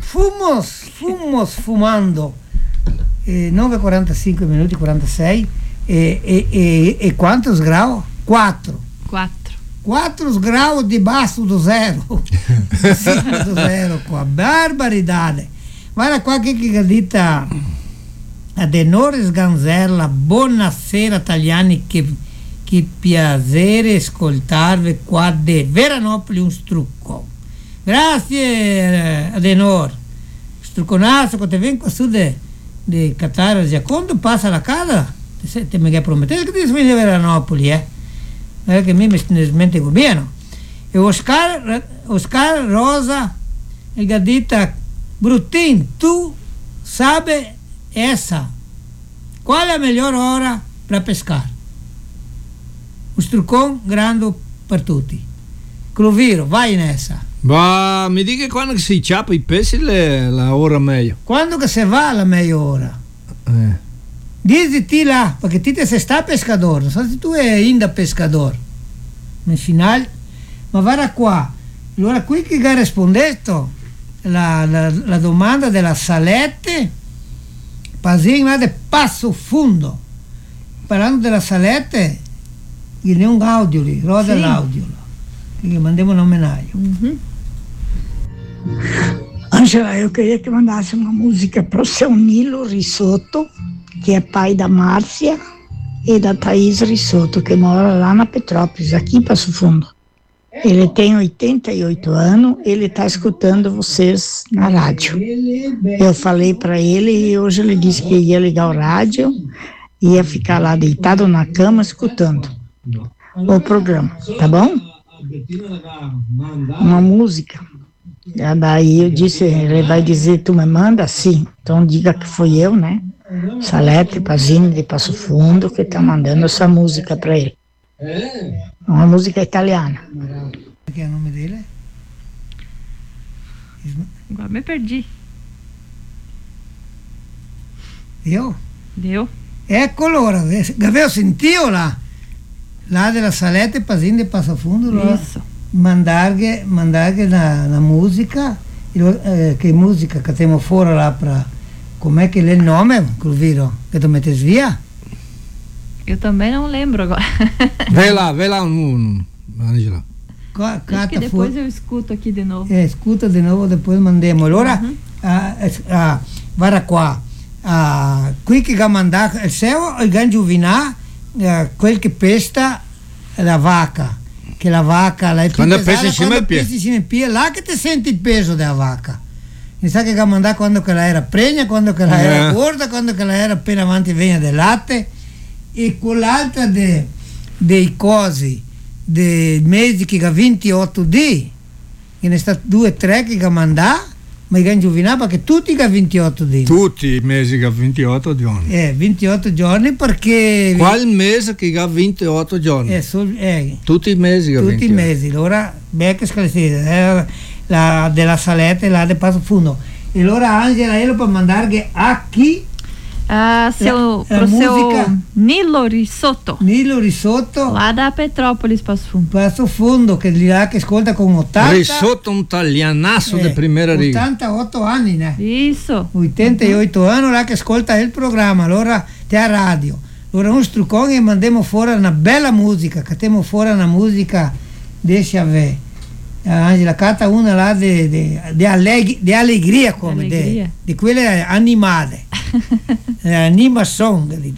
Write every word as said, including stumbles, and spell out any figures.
fumos, fumos fumando. Eh, nove e quarantacinque minuti, quarantasei. E, e, e, e quantos graus? quatro. quatro. quatro graus debaixo do zero. Acima do zero, qua. Barbaridade. Guarda qua che dita Adenore Sganzerla. Buonasera italiani, che, che piacere ascoltarvi qua de Veranopoli un strucco. Grazie Adenor. Strucconasso che ti vengo su de, de Qatar. Già quando passa la casa te, te mi promettete che ti svegli a Veranopoli, eh? Eh, che mi mi smente bene. E Oscar, Oscar Rosa, il gadita Brutin, tu sabe essa? Qual è la migliore ora per pescare? Un struccone grande per tutti. Cloviro, vai in essa. Ma mi dica quando si ciappa i pesci le, la ora meglio. Quando che si va la meglio ora? Eh. Dici ti là, perché ti se sta pescador, non so se tu è inda pescador. In finale, ma guarda qua. Allora qui che ha rispondeto la, la, la domanda della Salette, Pasino de Passo Fundo. Parlando della Salette, gli ne un audio lì, roda sì. l'audio. Gli mandiamo un omenaggio. Mm-hmm. Angela, eu queria que mandasse uma música para o seu Nilo Risotto, que é pai da Márcia e da Thaís Risotto, que mora lá na Petrópolis, aqui em Passo Fundo. Ele tem oitenta e oito anos, ele está escutando vocês na rádio. Eu falei para ele e hoje ele disse que ia ligar o rádio e ia ficar lá deitado na cama escutando o programa, tá bom? Uma música. E daí eu disse, ele vai dizer, tu me manda? Sim. Então diga que foi eu, né? Salete Pasini de Passo Fundo, que está mandando essa música para ele. Uma música italiana. Que é o nome dele? Agora me perdi. Io? Deu? Eccolo ora, avevo sentito là, là della Salette Pasini di Passo Fundo, Isso. mandarghe, mandarghe la, la musica, eh, che musica che abbiamo fuori là per, com'è che è il nome, Cloviro, che tu metti via? Eu também não lembro agora. Vê lá, vê lá no, Angela. Ca, Acho que depois eu escuto aqui de novo. Eh, escuta di nuovo, depois mandiamo. Allora, Uhum. uh, uh, guarda qua, uh, qui che ha mandato il seu, il gangiuvinà, uh, quel che pesta la vaca, che la vaca la è più Quando pesata, pesa insieme quando al piede. pesa insieme al piede, là che ti senti il peso della vaca. Mi sa che ha mandato quando che la era pregna, quando che la Eh. era corta, quando che la era appena avanti vegna del latte, e quell'altra de, dei cosi, dei mesi che ha ventotto di, che ne sta due o tre che ha mandato, ma i gangiuvinà perché tutti che ha ventotto di. Tutti i mesi che ha ventotto giorni. Eh, ventotto giorni perché... Qual mese che ha ventotto giorni? Eh, sol, eh, Tutti i mesi che ha tutti ventotto. i mesi. Allora, becca scalesita, eh, la della Salette, là del Passo Fundo. E allora Angela, io per mandare a chi? Ah, seu, La- la pro música- seu Nilo Risotto, Nilo Risotto, lá da Petrópolis, Passo Fundo. Passo Fundo, che di là che ascolta con ottanta... Risotto un taglianasso eh, di prima riga. ottantotto anni, né? Isso. ottantotto anni là che ascolta il programma, allora te a radio. Allora un struccone e mandiamo fuori una bella musica, cattiamo fuori una musica di Xavier. Angela canta una là di, di, di, allegri, di allegria come, Allegria. di, di quelle animate, eh, anima song,